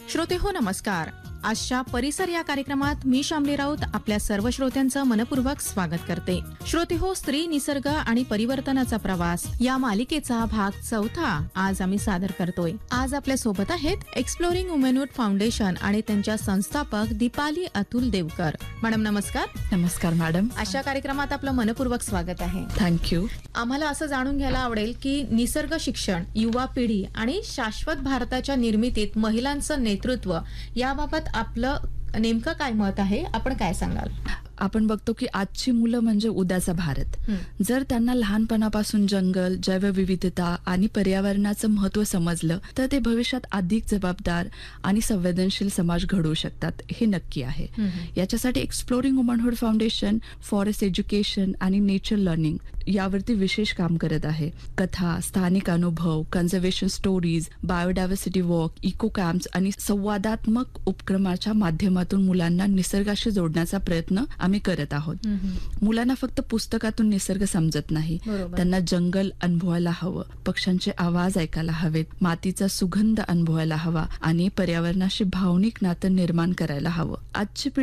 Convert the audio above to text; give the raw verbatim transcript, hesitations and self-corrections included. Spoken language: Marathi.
श्रोतेहो नमस्कार. आजच्या परिसर या कार्यक्रमात मी शामली राऊत आपल्या सर्व श्रोत्यांचं मनपूर्वक स्वागत करते. श्रोतेहो, स्त्री, निसर्ग आणि परिवर्तनाचा प्रवास या मालिकेचा भाग चौथा आज आम्ही सादर करतोय. आज आपल्या सोबत आहेत एक्सप्लोरिंग वुमनहुड फाउंडेशन आणि त्यांच्या संस्थापक दीपाली अतुल देवकर. मॅडम नमस्कार. नमस्कार मॅडम. अशा कार्यक्रमात आपलं मनपूर्वक स्वागत आहे. थँक्यू. आम्हाला असं जाणून घ्यायला आवडेल की निसर्ग शिक्षण, युवा पिढी आणि शाश्वत भारताच्या निर्मितीत महिलांचं नेतृत्व याबाबत आपलं नेमकं काय मत आहे, आपण काय सांगाल? आपण बघतो की आजची मुलं म्हणजे उद्याचा भारत. जर त्यांना लहानपणापासून जंगल, जैवविविधता आणि पर्यावरणाचं महत्व समजलं तर ते भविष्यात अधिक जबाबदार आणि संवेदनशील समाज घडवू शकतात, हे नक्की आहे. याच्यासाठी exploring womanhood foundation forest education आणि नेचर लर्निंग यावरती विशेष काम करत आहे. कथा, स्थानिक अनुभव, conservation stories, biodiversity walk, eco camps आणि संवादात्मक उपक्रमाच्या माध्यमातून मुलांना निसर्गाशी जोडण्याचा प्रयत्न आम्ही करत आहोत. मुलांना फक्त पुस्तकातून निसर्ग समजत नाही, त्यांना जंगल अनुभवायला हवं, पक्ष्यांचे आवाज ऐकायला हवेत, मातीचा सुगंध अनुभवायला हवा आणि पर्यावरणाशी भावनिक नातं निर्माण करायला हवं. आजची